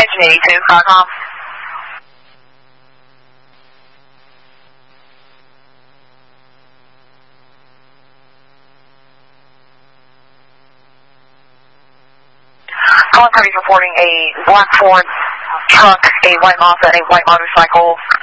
engine82.com. Calling parties reporting a black Ford truck, a white Mazda, and a white motorcycle